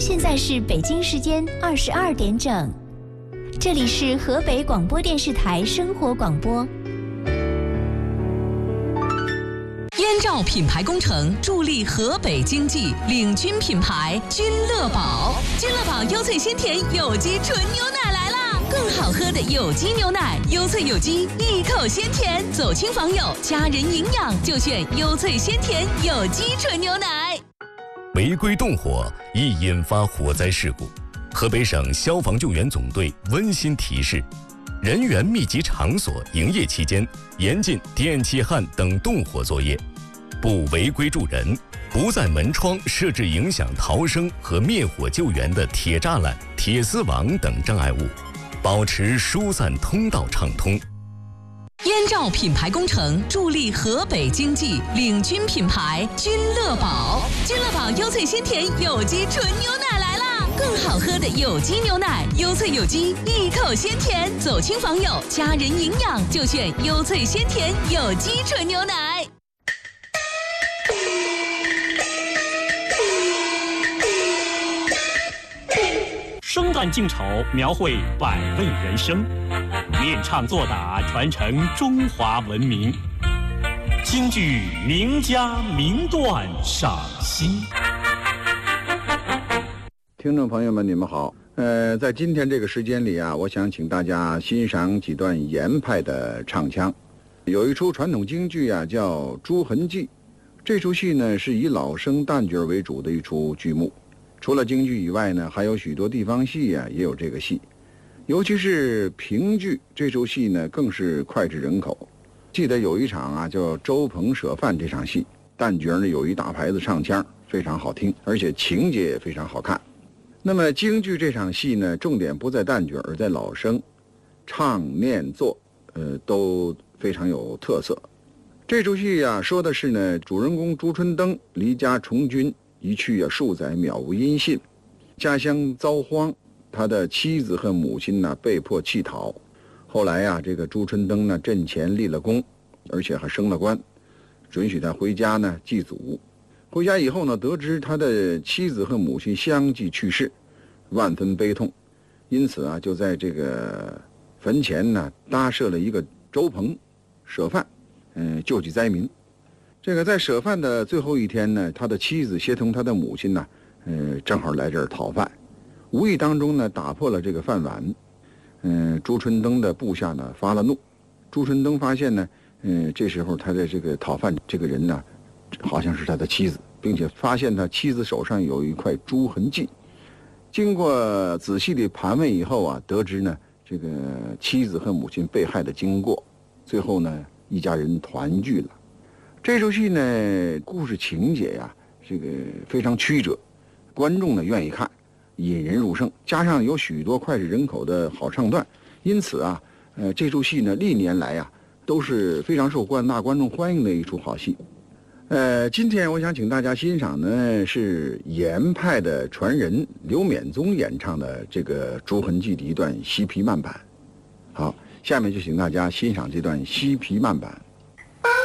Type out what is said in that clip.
现在是北京时间22点整，这里是河北广播电视台生活广播。 燕赵品牌工程助力河北经济，领军品牌君乐宝。君乐宝优萃鲜甜有机纯牛奶来啦！更好喝的有机牛奶，优萃有机，一口鲜甜。走亲访友，家人营养就选优萃鲜甜有机纯牛奶。 违规动火易引发火灾事故，河北省消防救援总队温馨提示：人员密集场所营业期间，严禁电气焊等动火作业，不违规助人，不在门窗设置影响逃生和灭火救援的铁栅栏、铁丝网等障碍物，保持疏散通道畅通。 燕赵品牌工程助力河北经济，领军品牌君乐宝。君乐宝优萃鲜甜有机纯牛奶来啦！更好喝的有机牛奶，优萃有机，一口鲜甜。走亲访友，家人营养就选优萃鲜甜有机纯牛奶。 生旦净丑，描绘百味人生；练唱作打，传承中华文明。京剧名家名段赏析。 听众朋友们，你们好。在今天这个时间里啊，我想请大家欣赏几段严派的唱腔。有一出传统京剧啊，叫《朱痕记》。这出戏呢，是以老生旦角为主的一出剧目。除了京剧以外呢，还有许多地方戏啊，也有这个戏。尤其是评剧这出戏呢，更是脍炙人口。记得有一场啊，叫周鹏舍饭这场戏，旦角呢有一大牌子唱腔，非常好听，而且情节也非常好看。那么京剧这场戏呢，重点不在旦角，而在老生，唱念做，都非常有特色。这出戏啊，说的是呢，主人公朱春登离家从军。一去数载渺无音信，家乡遭荒，他的妻子和母亲呢被迫弃逃。后来啊，这个朱春登呢阵前立了功，而且还升了官，准许他回家呢祭祖。回家以后呢，得知他的妻子和母亲相继去世，万分悲痛，因此啊，就在这个坟前呢搭设了一个粥棚，舍饭，救济灾民。这个在舍饭的最后一天呢，他的妻子协同他的母亲呢，正好来这儿讨饭，无意当中呢打破了这个饭碗，朱春登的部下呢发了怒，朱春登发现呢，这时候他的这个讨饭这个人呢，好像是他的妻子，并且发现他妻子手上有一块朱痕迹，经过仔细的盘问以后啊，得知呢这个妻子和母亲被害的经过，最后呢一家人团聚了。这出戏呢，故事情节呀，这个非常曲折，观众呢愿意看，引人入胜，加上有许多脍炙人口的好唱段，因此啊，这出戏呢历年来啊都是非常受广大观众欢迎的一出好戏。今天我想请大家欣赏呢是严派的传人刘勉宗演唱的这个《朱痕记》的一段西皮慢板。好，下面就请大家欣赏这段西皮慢板。